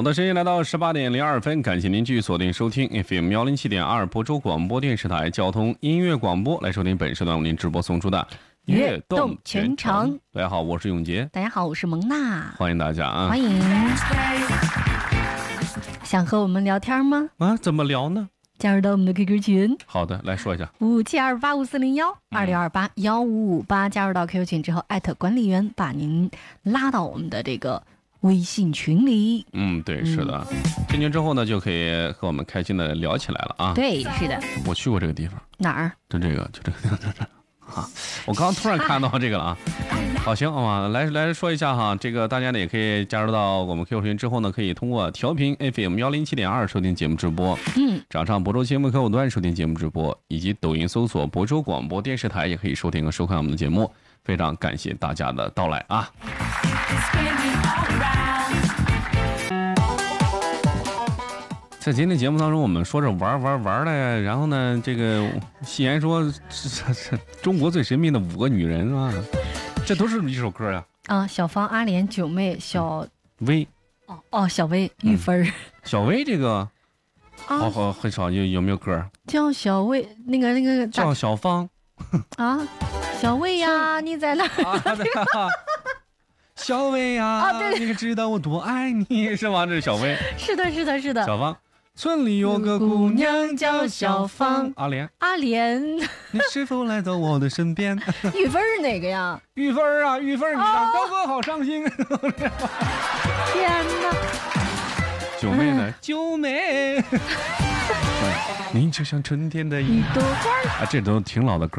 的时间来到18:02，感谢您继续锁定收听 FM 107.2播州广播电视台交通音乐广播，来收听本时段为您直播送出的悦动全程。 大家好，我是永杰。 大家好，我是蒙娜。 欢迎大家啊！ 欢迎。想和我们聊天吗？ 怎么聊呢？ 加入到我们的 QQ 群。 好的，来说一下 57285401，26281558。加入到 QQ 群之后，艾特管理员，把您拉到我们的这个微信群里。 对，是的。进群之后呢，就可以和我们开心的聊起来了啊。 对，是的。 我去过这个地方。 哪儿？ 就这个啊！我刚突然看到这个了啊。好，行啊，来说一下哈，这个大家呢也可以加入到我们 QQ 群之后呢，可以通过调频 FM 107.2收听节目直播，掌上亳州节目客户端收听节目直播，以及抖音搜索亳州广播电视台也可以收听和收看我们的节目。非常感谢大家的到来啊！在今天节目当中，我们说着玩的，然后呢，这个戏言说中国最神秘的5个女人啊，这都是一首歌呀。 小芳、阿莲、九妹、小薇。 小薇、玉芬。 小薇这个，很少有没有歌？ 叫小薇，那个叫小芳。 小薇呀，你在哪儿？ 小薇呀， 对， 你可知道我多爱你，是吗？这是小薇。 是的。 小芳。村里有个姑娘叫小芳。阿莲，你是否来到我的身边？ 玉芬是哪个呀？ 玉芬啊，玉芬，你让高哥好伤心。 天哪！ 九妹呢？九妹，你就像春天的一朵花。这都挺老的歌。